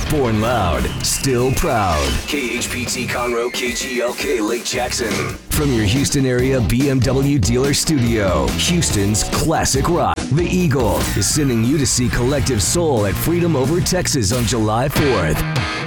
Born loud, still proud. KHPT Conroe, KGLK Lake Jackson. From your Houston area BMW dealer studio, Houston's classic rock. The Eagle is sending you to see Collective Soul at Freedom Over Texas on July 4th.